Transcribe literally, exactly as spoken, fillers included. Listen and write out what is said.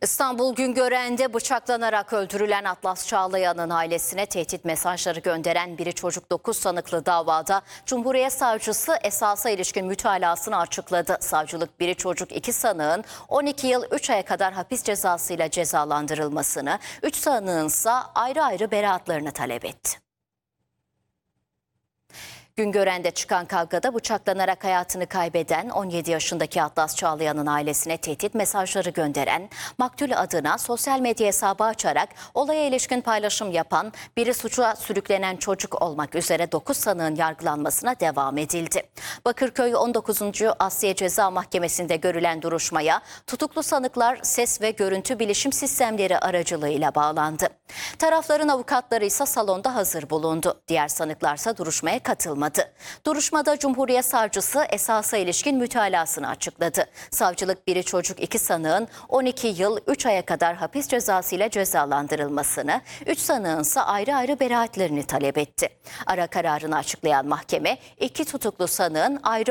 İstanbul Güngören'de bıçaklanarak öldürülen Atlas Çağlayan'ın ailesine tehdit mesajları gönderen biri çocuk dokuz sanıklı davada Cumhuriyet Savcısı esasa ilişkin mütalasını açıkladı. Savcılık biri çocuk iki sanığın on iki yıl üç aya kadar hapis cezasıyla cezalandırılmasını, üç sanığın ise ayrı ayrı beraatlarını talep etti. Güngören'de çıkan kavgada bıçaklanarak hayatını kaybeden on yedi yaşındaki Atlas Çağlayan'ın ailesine tehdit mesajları gönderen, maktul adına sosyal medya hesabı açarak olaya ilişkin paylaşım yapan, biri suça sürüklenen çocuk olmak üzere dokuz sanığın yargılanmasına devam edildi. Bakırköy on dokuzuncu Asliye Ceza Mahkemesi'nde görülen duruşmaya tutuklu sanıklar ses ve görüntü bilişim sistemleri aracılığıyla bağlandı. Tarafların avukatları ise salonda hazır bulundu. Diğer sanıklar ise duruşmaya katılmadı. Duruşmada Cumhuriyet Savcısı esasa ilişkin mütalasını açıkladı. Savcılık biri çocuk iki sanığın on iki yıl üç aya kadar hapis cezasıyla cezalandırılmasını, üç sanığın ise ayrı ayrı beraatlerini talep etti. Ara kararını açıklayan mahkeme iki tutuklu sanığın ayrı